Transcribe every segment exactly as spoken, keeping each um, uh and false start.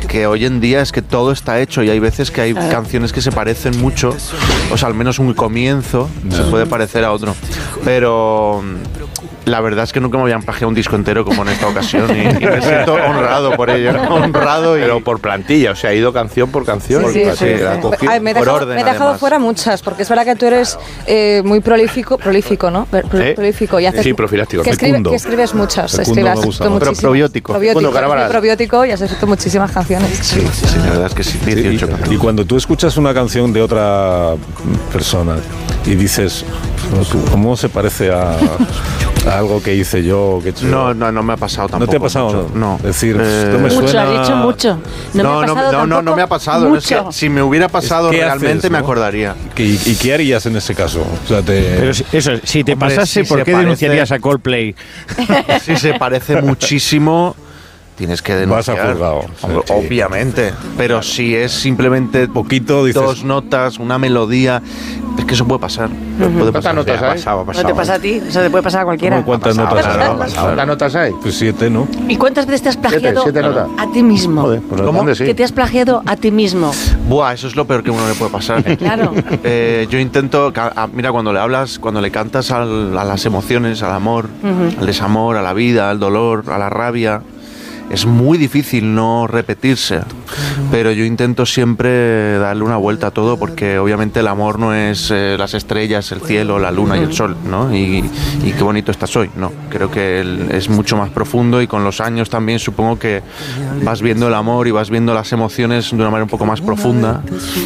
que hoy en día es que todo está hecho y hay veces que hay claro. canciones que se parecen mucho, o sea, al menos un comienzo no. se puede parecer a otro, pero la verdad es que nunca me habían plagiado un disco entero como en esta ocasión y, y me siento honrado por ello, ¿no? honrado y... Pero por plantilla, o sea, ha ido canción por canción. Sí, sí, sí, sí. La cogido, Ay, me he dejado, por orden, me he dejado fuera muchas, porque es verdad que tú eres eh, muy prolífico, prolífico, ¿no? Pro, ¿Eh? Prolífico y haces, sí, profiláctico. Que, escribe, que escribes muchas, escribes muchísimas. Pero probiótico. Probiótico, probiótico y has escrito muchísimas canciones. Sí, sí, sí, la verdad es que sí, dieciocho. Sí, y, y cuando tú escuchas una canción de otra persona y dices, ¿cómo se parece a, a algo que hice yo? Que no, no, no me ha pasado tampoco. ¿No te ha pasado? Mucho, no. Es decir, eh, esto me mucho, suena... has dicho mucho. No, no, me ha no, pasado no, no, no me ha pasado. No es que, si me hubiera pasado realmente haces, me ¿no? acordaría. ¿Y, ¿Y qué harías en ese caso? O sea, te... Pero si, eso, si te Hombre, pasase, si ¿por qué parece, denunciarías a Coldplay? Si se parece muchísimo... Tienes que denunciar. Vas a juzgado. Sí. Obviamente. Pero si es simplemente poquito, dices, dos notas, una melodía, es que eso puede pasar. Uh-huh. Puede pasar. ¿Cuántas notas hay? Pasado, pasado. No te pasa a ti, eso te puede pasar a cualquiera. ¿Cuántas pasado, notas pasado, hay? pasado. ¿Cuántas notas hay? Pues siete, ¿no? ¿Y cuántas veces te has plagiado siete, siete notas. a ti mismo? Joder, pues ¿Cómo? Sí. Que te has plagiado a ti mismo. Buah, eso es lo peor que a uno le puede pasar. Claro. Eh, yo intento, a, mira, cuando le hablas, cuando le cantas al, a las emociones, al amor, uh-huh. al desamor, a la vida, al dolor, a la rabia, es muy difícil no repetirse, pero yo intento siempre darle una vuelta a todo porque obviamente el amor no es eh, las estrellas, el cielo, la luna y el sol, ¿no? Y, y qué bonito estás hoy, no. Creo que el, es mucho más profundo y con los años también supongo que vas viendo el amor y vas viendo las emociones de una manera un poco más profunda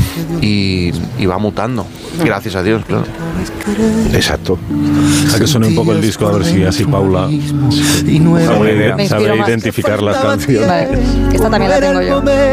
y, y va mutando, gracias a Dios, claro. Exacto. A que suene un poco el disco, a ver si así Paula sabe, sabe identificar las canciones. Vale, esta también la tengo yo.